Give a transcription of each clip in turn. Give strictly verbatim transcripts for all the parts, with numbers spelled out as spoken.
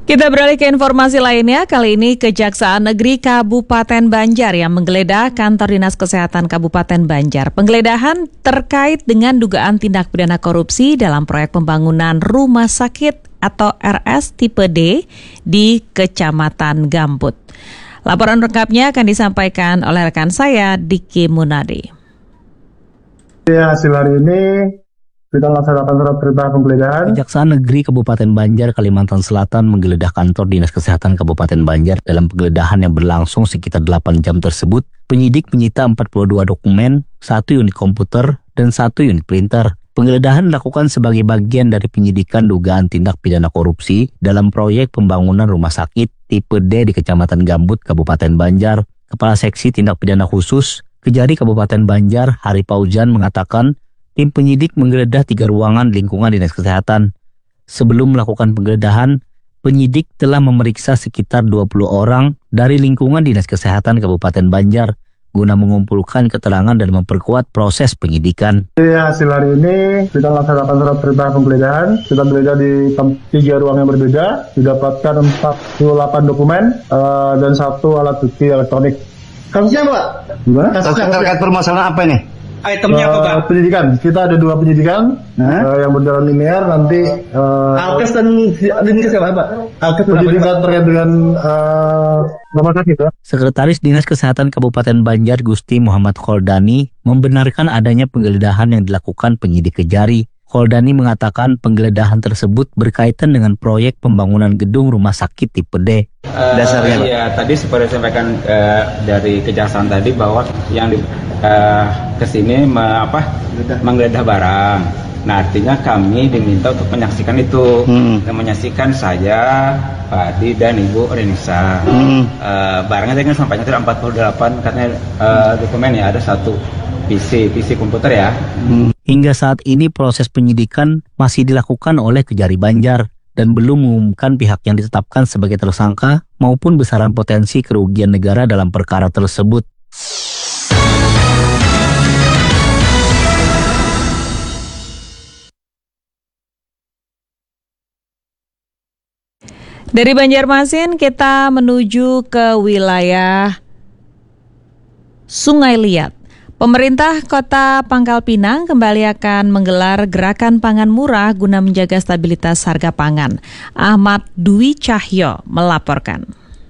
Kita beralih ke informasi lainnya. Kali ini Kejaksaan Negeri Kabupaten Banjar yang menggeledah kantor Dinas Kesehatan Kabupaten Banjar. Penggeledahan terkait dengan dugaan tindak pidana korupsi dalam proyek pembangunan rumah sakit atau R S tipe D di Kecamatan Gambut. Laporan lengkapnya akan disampaikan oleh rekan saya, Diki Munadi. Ya, hasil hari ini kita laksanakan surat perintah penggeledahan. Kejaksaan Negeri Kabupaten Banjar, Kalimantan Selatan menggeledah kantor Dinas Kesehatan Kabupaten Banjar. Dalam penggeledahan yang berlangsung sekitar delapan jam tersebut, penyidik menyita empat puluh dua dokumen, satu unit komputer, dan satu unit printer. Penggeledahan dilakukan sebagai bagian dari penyidikan dugaan tindak pidana korupsi dalam proyek pembangunan rumah sakit tipe D di Kecamatan Gambut, Kabupaten Banjar. Kepala Seksi Tindak Pidana Khusus Kejari Kabupaten Banjar, Hari Paujan, mengatakan tim penyidik menggeledah tiga ruangan lingkungan Dinas Kesehatan. Sebelum melakukan penggeledahan, penyidik telah memeriksa sekitar dua puluh orang dari lingkungan Dinas Kesehatan Kabupaten Banjar guna mengumpulkan keterangan dan memperkuat proses penyidikan. Ya, hasil hari ini kita laksanakan surat perintah penggeledahan. Kita geledah di tiga ruang yang berbeda, didapatkan empat puluh delapan dokumen uh, dan satu alat bukti elektronik. Kasusnya Pak? Gimana? Kasusnya terkait permasalahan apa ini? Itemnya apa Pak? Uh, penyidikan. Kita ada dua penyidikan uh, yang berjalan linear. Nanti uh, Alkes dan Dinkes apa Pak? Alkes penyidikan terkait dengan uh, rumah sakit. Sekretaris Dinas Kesehatan Kabupaten Banjar, Gusti Muhammad Kholdani, membenarkan adanya penggeledahan yang dilakukan penyidik Kejari. Kholdani mengatakan penggeledahan tersebut berkaitan dengan proyek pembangunan gedung rumah sakit tipe D. Uh, Dasarnya ya tadi seperti disampaikan uh, dari Kejaksaan tadi bahwa yang di, uh, kesini me, apa, menggeledah barang. Nah, artinya kami diminta untuk menyaksikan itu, hmm. dan menyaksikan saya, Pak Adi dan Ibu Renisa. Hmm. Uh, barangnya tadi kan sampainya empat puluh delapan, katanya uh, dokumen ya ada satu P C, P C komputer ya. Hmm. Hingga saat ini proses penyidikan masih dilakukan oleh Kejari Banjar dan belum mengumumkan pihak yang ditetapkan sebagai tersangka maupun besaran potensi kerugian negara dalam perkara tersebut. Dari Banjarmasin kita menuju ke wilayah Sungai Liat. Pemerintah Kota Pangkal Pinang kembali akan menggelar gerakan pangan murah guna menjaga stabilitas harga pangan. Ahmad Dwi Cahyo melaporkan.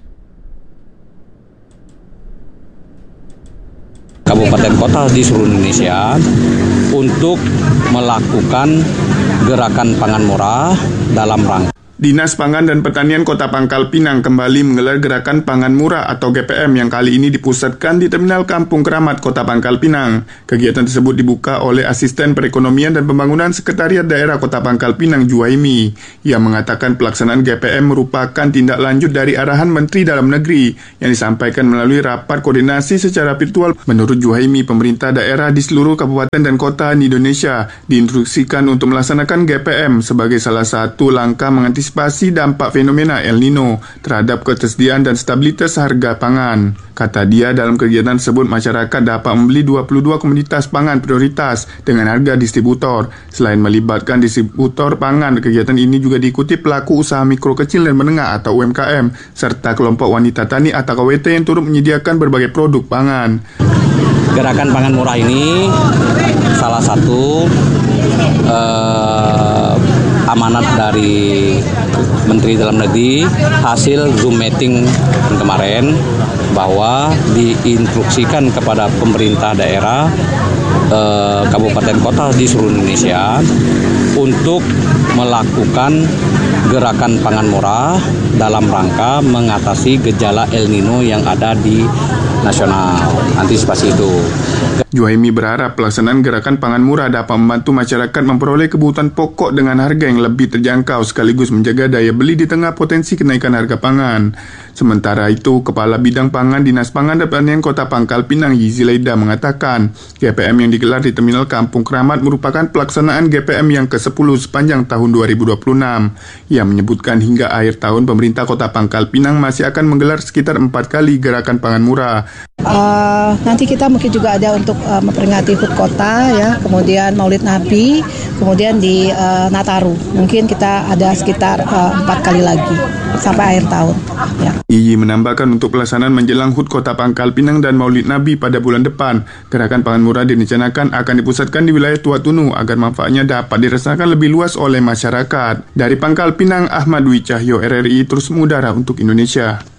Kabupaten kota di seluruh Indonesia untuk melakukan gerakan pangan murah dalam rangka. Dinas Pangan dan Pertanian Kota Pangkal Pinang kembali menggelar gerakan pangan murah atau G P M yang kali ini dipusatkan di Terminal Kampung Keramat Kota Pangkal Pinang. Kegiatan tersebut dibuka oleh Asisten Perekonomian dan Pembangunan Sekretariat Daerah Kota Pangkal Pinang, Juwaimi, yang mengatakan pelaksanaan G P M merupakan tindak lanjut dari arahan Menteri Dalam Negeri yang disampaikan melalui rapat koordinasi secara virtual. Menurut Juwaimi, pemerintah daerah di seluruh kabupaten dan kota di Indonesia diinstruksikan untuk melaksanakan G P M sebagai salah satu langkah mengantisipasi Antisipasi dampak fenomena El Nino terhadap ketersediaan dan stabilitas harga pangan. Kata dia, dalam kegiatan tersebut masyarakat dapat membeli dua puluh dua komoditas pangan prioritas dengan harga distributor. Selain melibatkan distributor pangan, kegiatan ini juga diikuti pelaku usaha mikro kecil dan menengah atau U M K M serta kelompok wanita tani atau K W T yang turut menyediakan berbagai produk pangan. Gerakan pangan murah ini salah satu uh, amanat dari Menteri Dalam Negeri hasil Zoom meeting kemarin bahwa diinstruksikan kepada pemerintah daerah eh, kabupaten kota di seluruh Indonesia untuk melakukan gerakan pangan murah dalam rangka mengatasi gejala El Nino yang ada di nasional, antisipasi itu. Juwaimi berharap pelaksanaan gerakan pangan murah dapat membantu masyarakat memperoleh kebutuhan pokok dengan harga yang lebih terjangkau sekaligus menjaga daya beli di tengah potensi kenaikan harga pangan. Sementara itu, Kepala Bidang Pangan Dinas Pangan dan Pertanian Kota Pangkal Pinang, Yizilaida, mengatakan G P M yang digelar di Terminal Kampung Keramat merupakan pelaksanaan G P M yang ke sepuluh sepanjang tahun dua ribu dua puluh enam. Ia menyebutkan hingga akhir tahun pemerintah Kota Pangkal Pinang masih akan menggelar sekitar empat kali gerakan pangan murah. Uh, nanti kita mungkin juga ada untuk uh, memperingati H U T Kota, ya, kemudian Maulid Nabi, kemudian di uh, Nataru. Mungkin kita ada sekitar uh, empat kali lagi. sampai akhir tahun. Ya. Iyi menambahkan untuk pelaksanaan menjelang H U T Kota Pangkal Pinang dan Maulid Nabi pada bulan depan, gerakan pangan murah direncanakan akan dipusatkan di wilayah Tua Tunu agar manfaatnya dapat dirasakan lebih luas oleh masyarakat. Dari Pangkal Pinang, Ahmad Dwi Cahyo, R R I terus mengudara untuk Indonesia.